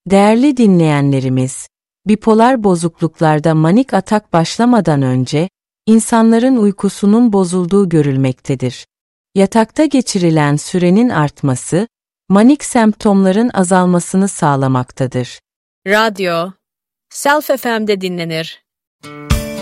Değerli dinleyenlerimiz, bipolar bozukluklarda manik atak başlamadan önce, insanların uykusunun bozulduğu görülmektedir. Yatakta geçirilen sürenin artması, manik semptomların azalmasını sağlamaktadır. Radyo, Self FM'de dinlenir.